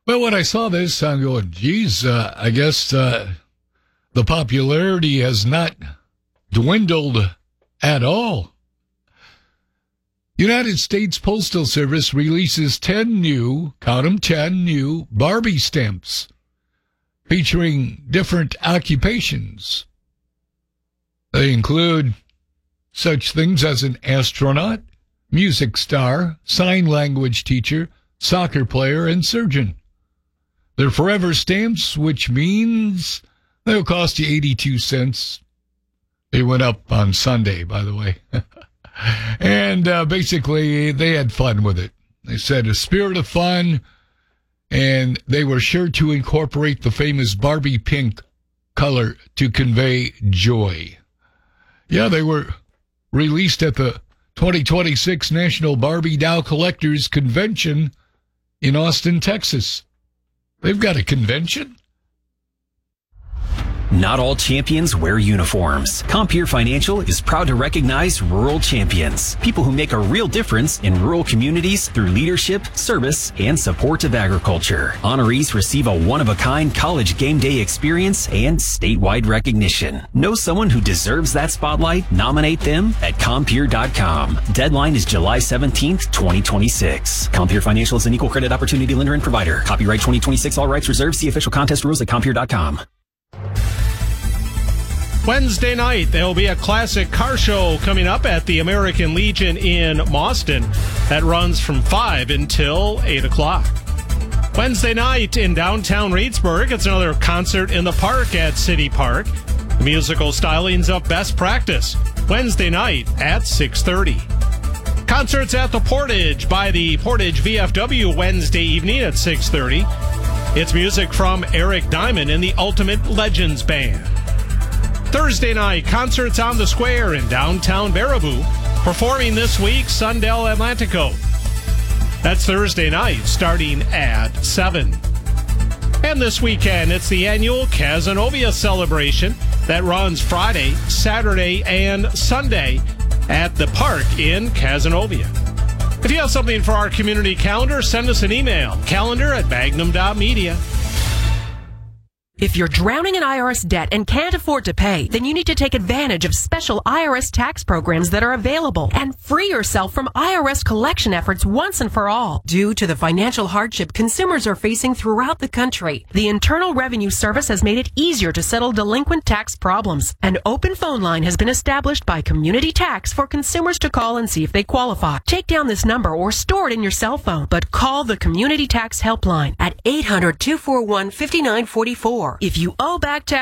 Well, when I saw this, I'm going, geez, I guess the popularity has not dwindled at all. United States Postal Service releases 10 new, count them, 10 new Barbie stamps featuring different occupations. They include such things as an astronaut, music star, sign language teacher, soccer player, and surgeon. They're forever stamps, which means they'll cost you 82 cents. They went up on Sunday, by the way. And basically, they had fun with it. They said a spirit of fun, and they were sure to incorporate the famous Barbie pink color to convey joy. Yeah, they were released at the 2026 National Barbie Doll Collectors Convention in Austin, Texas. They've got a convention? Not all champions wear uniforms. Compeer Financial is proud to recognize rural champions, people who make a real difference in rural communities through leadership, service, and support of agriculture. Honorees receive a one-of-a-kind college game day experience and statewide recognition. Know someone who deserves that spotlight? Nominate them at Compeer.com. Deadline is July 17th, 2026. Compeer Financial is an equal credit opportunity lender and provider. Copyright 2026, all rights reserved. See official contest rules at Compeer.com. Wednesday night, there will be a classic car show coming up at the American Legion in Mauston. That runs from 5 until 8 o'clock. Wednesday night in downtown Reedsburg, it's another concert in the park at City Park. The musical stylings of Best Practice, Wednesday night at 6:30. Concerts at the Portage by the Portage VFW Wednesday evening at 6:30. It's music from Eric Diamond and the Ultimate Legends Band. Thursday night, concerts on the square in downtown Baraboo. Performing this week, Sundell Atlantico. That's Thursday night, starting at 7. And this weekend, it's the annual Cazenovia celebration that runs Friday, Saturday, and Sunday at the park in Cazenovia. If you have something for our community calendar, send us an email, calendar@magnum.media. If you're drowning in IRS debt and can't afford to pay, then you need to take advantage of special IRS tax programs that are available and free yourself from IRS collection efforts once and for all. Due to the financial hardship consumers are facing throughout the country, the Internal Revenue Service has made it easier to settle delinquent tax problems. An open phone line has been established by Community Tax for consumers to call and see if they qualify. Take down this number or store it in your cell phone, but call the Community Tax Helpline at 800-241-5944. If you owe back tax